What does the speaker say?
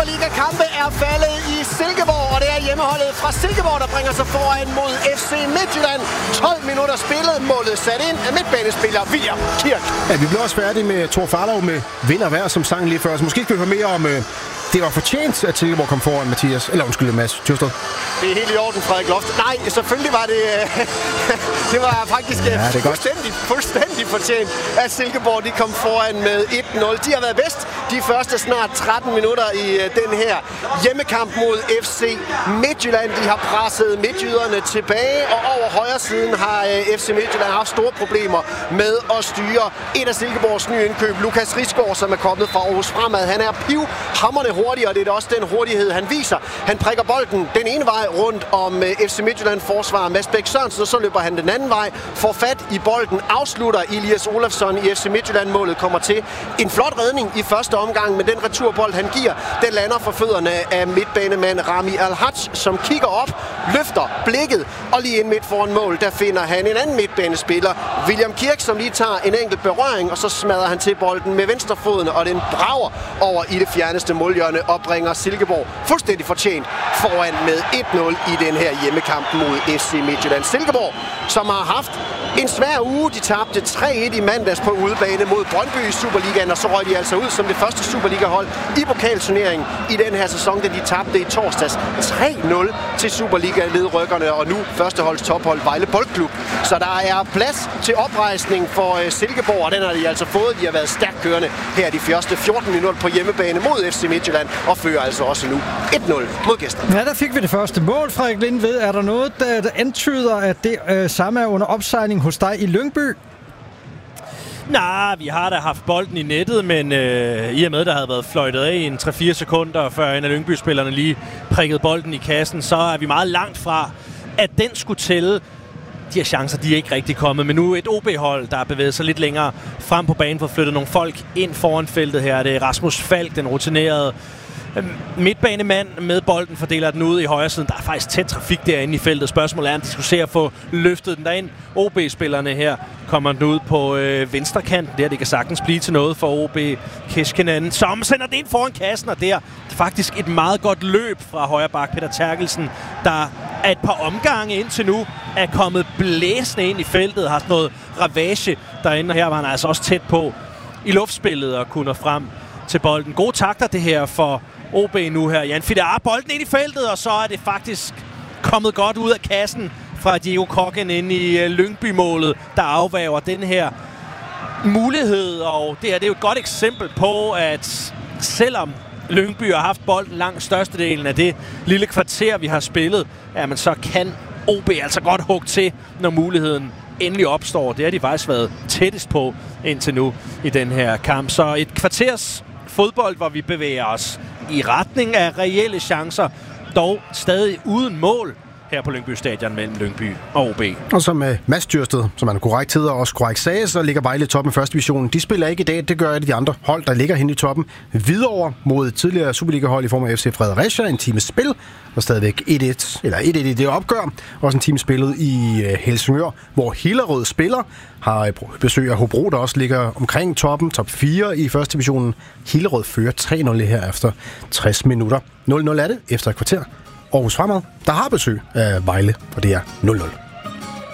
Superliga-kampe er faldet i Silkeborg, og det er hjemmeholdet fra Silkeborg, der bringer sig foran mod FC Midtjylland. 12 minutter spillet, målet sat ind af midtbanespiller William Kirk. Ja, vi blev også færdige med Thor Farlov med vind og vejr, som sang lige før. Så måske skal vi høre mere om, det var fortjent, at Silkeborg kom foran Mads Tjørsted. Det er helt i orden, Frederik Loft. Nej, selvfølgelig var det... det var faktisk fuldstændig fortjent, at Silkeborg de kom foran med 1-0. De har været bedst de første snart 13 minutter i den her hjemmekamp mod FC Midtjylland. De har presset midtjyderne tilbage, og over højre siden har FC Midtjylland haft store problemer med at styre et af Silkeborgs nye indkøb, Lukas Risgaard, som er kommet fra Aarhus Fremad. Han er pivhamrende hurtig, og det er også den hurtighed, han viser. Han prikker bolden den ene vej rundt om FC Midtjylland forsvarer Mads Bæk Sørensen, og så løber han den anden vej, får fat i bolden, afslutter Elias Olafsson i FC Midtjylland-målet, kommer til en flot redning i første omgang, men den returbold, han giver, den lander for fødderne af midtbanemand Rami Al-Haj, som kigger op, løfter blikket, og lige ind midt foran mål, der finder han en anden midtbanespiller, William Kirk, som lige tager en enkelt berøring, og så smadrer han til bolden med venstrefoden, og den brager over i det fjerneste målhjørne og bringer Silkeborg fuldstændig fortjent foran med 1-0 i den her hjemmekamp mod FC Midtjylland. Silkeborg, som har haft en svær uge. De tabte 3-1 i mandags på udebane mod Brøndby i Superligaen, og så røg de altså ud som det første Superliga-hold i pokalturneringen i den her sæson, da de tabte i torsdags 3-0 til Superliga-ledrykkerne, og nu førsteholds tophold Vejle Boldklub. Så der er plads til oprejsning for Silkeborg, og den har de altså fået. De har været stærkt kørende her de første 14 minutter på hjemmebane mod FC Midtjylland, og fører altså også nu 1-0 mod gæsterne. Ja, der fik vi det første mål, Frederik Lindved. Er der noget, der antyder, at det samme er under opsejling hos dig i Lyngby? Nej, vi har da haft bolden i nettet, men i og med, der havde været fløjtet af i en 3-4 sekunder, før en af Lyngby-spillerne lige prikkede bolden i kassen, så er vi meget langt fra, at den skulle tælle. De her chancer, de er ikke rigtig kommet, men nu et OB-hold, der har bevæget sig lidt længere frem på banen for at flytte nogle folk ind foran feltet her. Det er Rasmus Falk, den rutinerede midtbanemand med bolden, fordeler den ud i højre siden. Der er faktisk tæt trafik derinde i feltet. Spørgsmålet er, om de skulle se at få løftet den derind. OB-spillerne her kommer den ud på venstre kant. Det kan sagtens blive til noget for OB. Keskinen, som sender det ind foran kassen, og der er faktisk et meget godt løb fra højre bak Peter Terkelsen, der er et par omgange indtil nu er kommet blæsende ind i feltet, har noget ravage derinde, og her var han altså også tæt på i luftspillet og kunne nå frem til bolden. Gode takter det her for OB nu her. Jan Fidar bolden ind i feltet, og så er det faktisk kommet godt ud af kassen fra Diego Kokken ind i Lyngby-målet, der afværger den her mulighed. Og det er jo et godt eksempel på, at selvom Lyngby har haft bolden langt størstedelen af det lille kvarter, vi har spillet, jamen så kan OB altså godt hugge til, når muligheden endelig opstår. Det har de faktisk været tættest på indtil nu i den her kamp. Så et kvarters fodbold, hvor vi bevæger os i retning af reelle chancer, dog stadig uden mål her på Lyngby Stadion mellem Lyngby og OB. Og som Mads Tjørsted, som han korrekt hedder, og også korrekt sagde, så ligger Vejle i toppen i første division. De spiller ikke i dag, det gør de andre hold, der ligger hen i toppen. Hvidovre mod tidligere Superliga-hold i form af FC Fredericia, en time spil, og stadigvæk 1-1 i det opgør. Også en time spillet i Helsingør, hvor Hillerød spiller, har besøg af Hobro, der også ligger omkring toppen, top 4 i første divisionen. Hillerød fører 3-0 her efter 60 minutter. 0-0 er det efter et kvarter. Aarhus Fremad, der har besøg af Vejle, og det er 0-0.